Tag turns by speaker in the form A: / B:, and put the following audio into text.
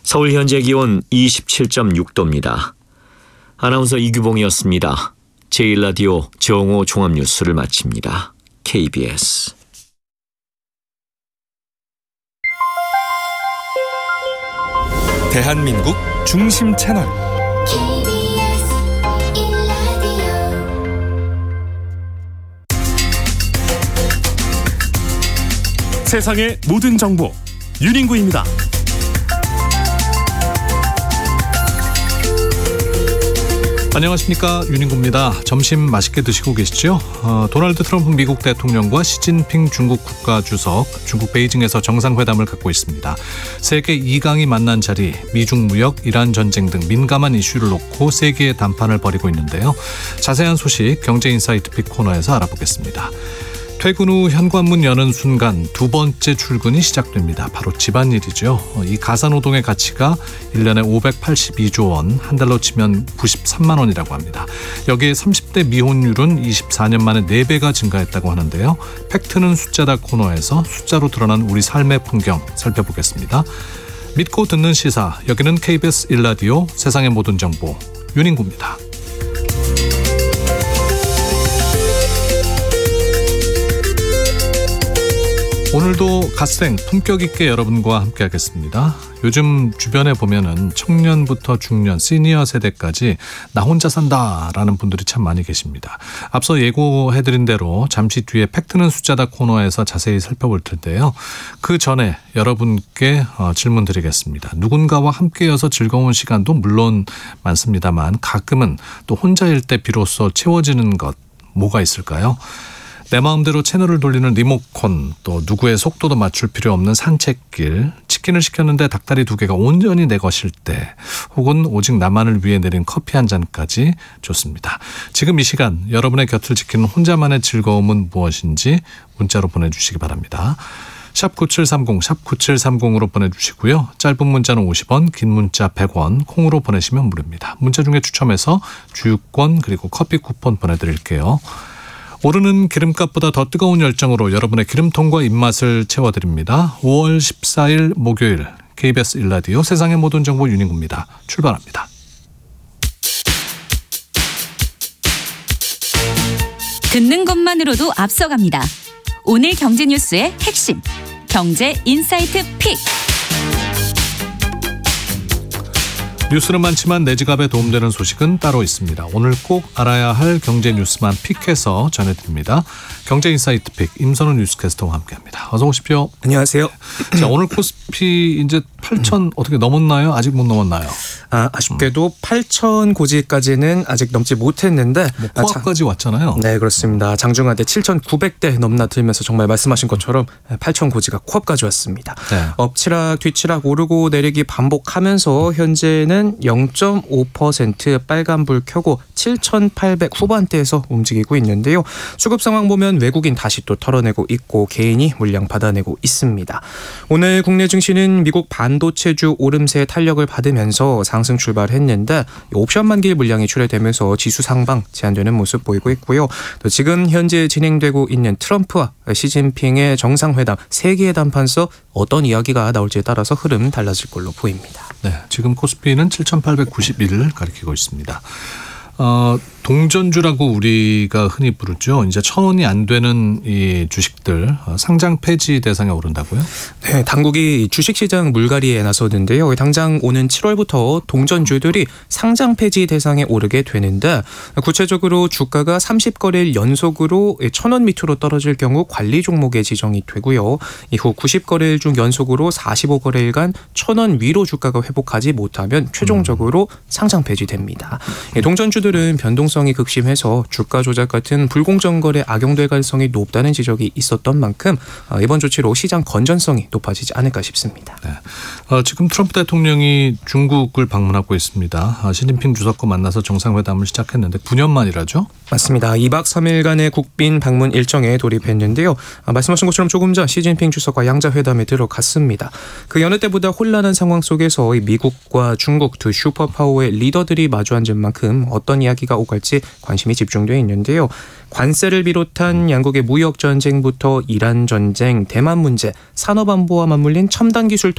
A: 서울 현재 기온 27.6도입니다. 아나운서 이규봉이었습니다. 제1라디오 정오 종합뉴스를 마칩니다. KBS
B: 대한민국 중심 채널 세상의 모든 정보 윤인구입니다.
C: 안녕하십니까, 윤인구입니다. 점심 맛있게 드시고 계시죠? 도널드 트럼프 미국 대통령과 시진핑 중국 국가주석 중국 베이징에서 정상회담을 갖고 있습니다. 세계 2강이 만난 자리, 미중 무역, 이란 전쟁 등 민감한 이슈를 놓고 세계의 담판을 벌이고 있는데요. 자세한 소식 경제인사이트 픽 코너에서 알아보겠습니다. 퇴근 후 현관문 여는 순간 두 번째 출근이 시작됩니다. 바로 집안일이죠. 이 가사노동의 가치가 1년에 582조 원, 한 달로 치면 93만 원이라고 합니다. 여기에 30대 미혼율은 24년 만에 4배가 증가했다고 하는데요. 팩트는 숫자다 코너에서 숫자로 드러난 우리 삶의 풍경 살펴보겠습니다. 믿고 듣는 시사, 여기는 KBS 1라디오 세상의 모든 정보 윤인구입니다. 오늘도 갓생 품격 있게 여러분과 함께 하겠습니다. 요즘 주변에 보면은 청년부터 중년, 시니어 세대까지 나 혼자 산다라는 분들이 참 많이 계십니다. 앞서 예고해드린 대로 잠시 뒤에 팩트는 숫자다 코너에서 자세히 살펴볼 텐데요. 그 전에 여러분께 질문 드리겠습니다. 누군가와 함께여서 즐거운 시간도 물론 많습니다만 가끔은 또 혼자일 때 비로소 채워지는 것 뭐가 있을까요? 내 마음대로 채널을 돌리는 리모컨, 또 누구의 속도도 맞출 필요 없는 산책길, 치킨을 시켰는데 닭다리 2개가 온전히 내 것일 때, 혹은 오직 나만을 위해 내린 커피 한 잔까지 좋습니다. 지금 이 시간 여러분의 곁을 지키는 혼자만의 즐거움은 무엇인지 문자로 보내주시기 바랍니다. 샵 9730, 샵 9730으로 보내주시고요. 짧은 문자는 50원, 긴 문자 100원, 콩으로 보내시면 무료입니다. 문자 중에 추첨해서 주유권 그리고 커피 쿠폰 보내드릴게요. 오르는 기름값보다 더 뜨거운 열정으로 여러분의 기름통과 입맛을 채워드립니다. 5월 14일 목요일 KBS 1라디오 세상의 모든 정보 윤인구입니다. 출발합니다.
D: 듣는 것만으로도 앞서갑니다. 오늘 경제 뉴스의 핵심, 경제 인사이트 픽.
C: 뉴스는 많지만 내 지갑에 도움되는 소식은 따로 있습니다. 오늘 꼭 알아야 할 경제 뉴스만 픽해서 전해드립니다. 경제인사이트 픽 임선우 뉴스캐스터와 함께합니다. 어서 오십시오.
E: 안녕하세요.
C: 자, 오늘 코스피 이제 8천 어떻게 넘었나요? 아직 못 넘었나요?
E: 아쉽게도 8천 고지까지는 아직 넘지 못했는데
C: 코앞까지 왔잖아요.
E: 네, 그렇습니다. 장중하대 7,900대 넘나들면서 정말 말씀하신 것처럼 8천 고지가 코앞까지 왔습니다.
C: 네.
E: 엎치락 뒤치락 오르고 내리기 반복하면서 현재는 0.5% 빨간불 켜고 7,800 후반대에서 움직이고 있는데요. 수급 상황 보면 외국인 다시 또 털어내고 있고 개인이 물량 받아내고 있습니다. 오늘 국내 증시는 미국 반도체주 오름세의 탄력을 받으면서 상승 출발했는데 옵션 만기 물량이 출회되면서 지수 상방 제한되는 모습 보이고 있고요. 또 지금 현재 진행되고 있는 트럼프와 시진핑의 정상회담 세계의 담판서 어떤 이야기가 나올지에 따라서 흐름 달라질 걸로 보입니다.
C: 네, 지금 코스피는 7,891을 가리키고 있습니다. 동전주라고 우리가 흔히 부르죠. 이제 1,000원이 안 되는 이 주식들 상장 폐지 대상에 오른다고요?
E: 네, 당국이 주식시장 물갈이에 나섰는데요. 당장 오는 7월부터 동전주들이 상장 폐지 대상에 오르게 되는데 구체적으로 주가가 30거래일 연속으로 1,000원 밑으로 떨어질 경우 관리 종목에 지정이 되고요. 이후 90거래일 중 연속으로 45거래일간 1,000원 위로 주가가 회복하지 못하면 최종적으로 상장 폐지됩니다. 동전주들은 변동성이 극심해서 주가 조작 같은 불공정 거래 악용될 가능성이 높다는 지적이 있었던 만큼 이번 조치로 시장 건전성이 높아지지 않을까 싶습니다.
C: 네. 지금 트럼프 대통령이 중국을 방문하고 있습니다. 시진핑 주석과 만나서 정상회담을 시작했는데 9년 만이라죠?
E: 맞습니다. 2박 3일간의 국빈 방문 일정에 돌입했는데요. 말씀하신 것처럼 조금 전 시진핑 주석과 양자회담에 들어갔습니다. 그 여느 때보다 혼란한 상황 속에서 미국과 중국 두 슈퍼파워의 리더들이 마주 앉은 만큼 어떤 이야기가 오갈지 관심이 집중되어 있는데요. 관세를 비롯한 양국의 무역 전쟁부터 이란 전쟁, 대만 문제, 산업 안보와 맞물린 첨단 기술